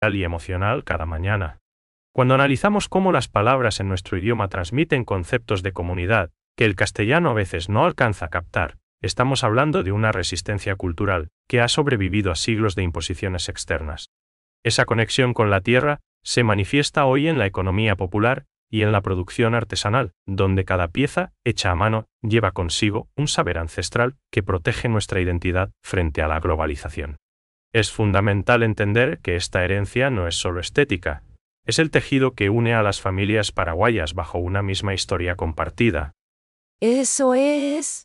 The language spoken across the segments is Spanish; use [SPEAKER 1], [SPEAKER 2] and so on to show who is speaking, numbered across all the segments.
[SPEAKER 1] y emocional cada mañana. Cuando analizamos cómo las palabras en nuestro idioma transmiten conceptos de comunidad que el castellano a veces no alcanza a captar, estamos hablando de una resistencia cultural que ha sobrevivido a siglos de imposiciones externas. Esa conexión con la tierra se manifiesta hoy en la economía popular y en la producción artesanal, donde cada pieza, hecha a mano, lleva consigo un saber ancestral que protege nuestra identidad frente a la globalización. Es fundamental entender que esta herencia no es solo estética, es el tejido que une a las familias paraguayas bajo una misma historia compartida.
[SPEAKER 2] Eso es.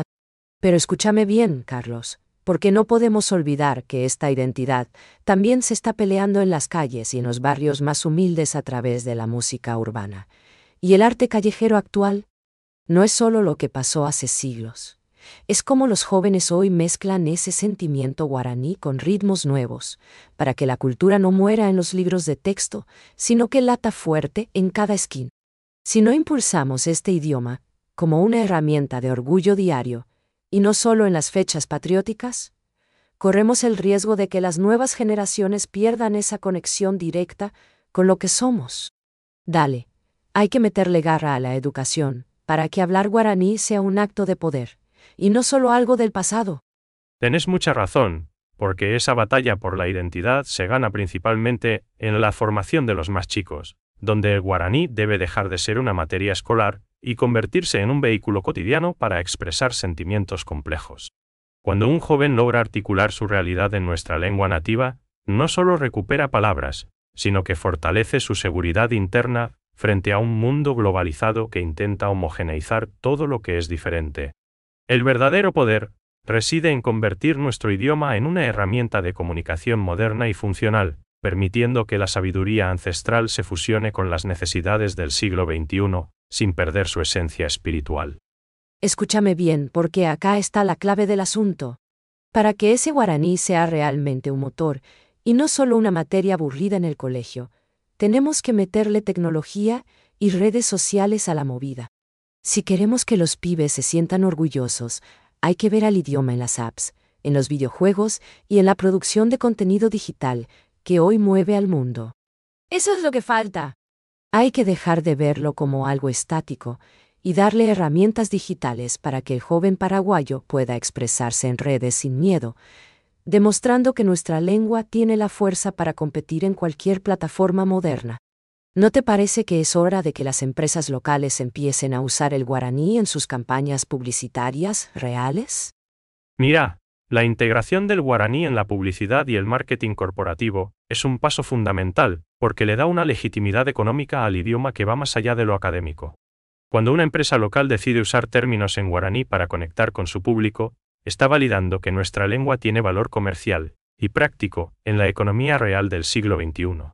[SPEAKER 2] Pero escúchame bien, Carlos, porque no podemos olvidar que esta identidad también se está peleando en las calles y en los barrios más humildes a través de la música urbana. Y el arte callejero actual no es solo lo que pasó hace siglos. Es como los jóvenes hoy mezclan ese sentimiento guaraní con ritmos nuevos, para que la cultura no muera en los libros de texto, sino que lata fuerte en cada esquina. Si no impulsamos este idioma como una herramienta de orgullo diario, y no solo en las fechas patrióticas, corremos el riesgo de que las nuevas generaciones pierdan esa conexión directa con lo que somos. Dale, hay que meterle garra a la educación, para que hablar guaraní sea un acto de poder, y no solo algo del pasado.
[SPEAKER 1] Tenés mucha razón, porque esa batalla por la identidad se gana principalmente en la formación de los más chicos, donde el guaraní debe dejar de ser una materia escolar y convertirse en un vehículo cotidiano para expresar sentimientos complejos. Cuando un joven logra articular su realidad en nuestra lengua nativa, no solo recupera palabras, sino que fortalece su seguridad interna frente a un mundo globalizado que intenta homogeneizar todo lo que es diferente. El verdadero poder reside en convertir nuestro idioma en una herramienta de comunicación moderna y funcional, permitiendo que la sabiduría ancestral se fusione con las necesidades del siglo XXI, sin perder su esencia espiritual.
[SPEAKER 2] Escúchame bien, porque acá está la clave del asunto. Para que ese guaraní sea realmente un motor, y no solo una materia aburrida en el colegio, tenemos que meterle tecnología y redes sociales a la movida. Si queremos que los pibes se sientan orgullosos, hay que ver al idioma en las apps, en los videojuegos y en la producción de contenido digital, que hoy mueve al mundo. Eso es lo que falta. Hay que dejar de verlo como algo estático y darle herramientas digitales para que el joven paraguayo pueda expresarse en redes sin miedo, demostrando que nuestra lengua tiene la fuerza para competir en cualquier plataforma moderna. ¿No te parece que es hora de que las empresas locales empiecen a usar el guaraní en sus campañas publicitarias reales?
[SPEAKER 1] Mira, la integración del guaraní en la publicidad y el marketing corporativo es un paso fundamental, porque le da una legitimidad económica al idioma que va más allá de lo académico. Cuando una empresa local decide usar términos en guaraní para conectar con su público, está validando que nuestra lengua tiene valor comercial y práctico en la economía real del siglo XXI.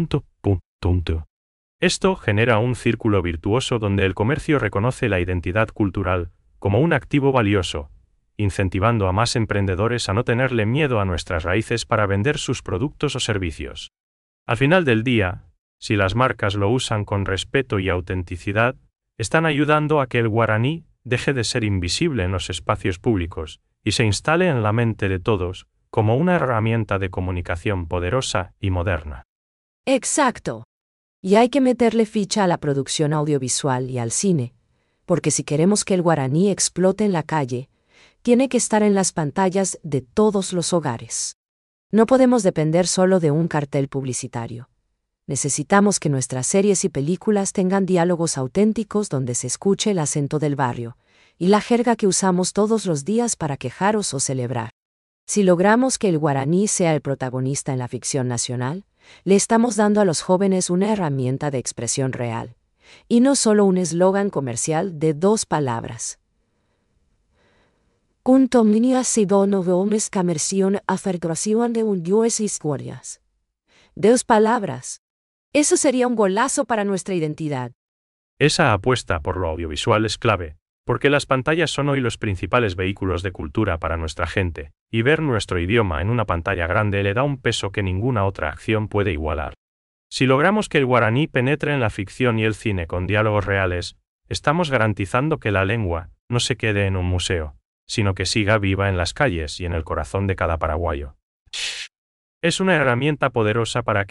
[SPEAKER 1] Esto genera un círculo virtuoso donde el comercio reconoce la identidad cultural como un activo valioso, incentivando a más emprendedores a no tenerle miedo a nuestras raíces para vender sus productos o servicios. Al final del día, si las marcas lo usan con respeto y autenticidad, están ayudando a que el guaraní deje de ser invisible en los espacios públicos y se instale en la mente de todos como una herramienta de comunicación poderosa y moderna.
[SPEAKER 2] Exacto. Y hay que meterle ficha a la producción audiovisual y al cine, porque si queremos que el guaraní explote en la calle, tiene que estar en las pantallas de todos los hogares. No podemos depender solo de un cartel publicitario. Necesitamos que nuestras series y películas tengan diálogos auténticos donde se escuche el acento del barrio y la jerga que usamos todos los días para quejaros o celebrar. Si logramos que el guaraní sea el protagonista en la ficción nacional, le estamos dando a los jóvenes una herramienta de expresión real, y no solo un eslogan comercial de 2 palabras. Contomnia sidono vomes comerción afergración de un dios historias. 2 palabras. Eso sería un golazo para nuestra identidad.
[SPEAKER 1] Esa apuesta por lo audiovisual es clave, porque las pantallas son hoy los principales vehículos de cultura para nuestra gente, y ver nuestro idioma en una pantalla grande le da un peso que ninguna otra acción puede igualar. Si logramos que el guaraní penetre en la ficción y el cine con diálogos reales, estamos garantizando que la lengua no se quede en un museo, sino que siga viva en las calles y en el corazón de cada paraguayo. Es una herramienta poderosa para